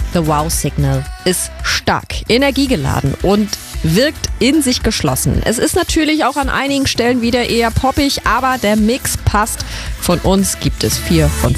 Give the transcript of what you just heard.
The Wow Signal ist stark, energiegeladen und wirkt in sich geschlossen. Es ist natürlich auch an einigen Stellen wieder eher poppig, aber der Mix passt. Von uns gibt es 4 von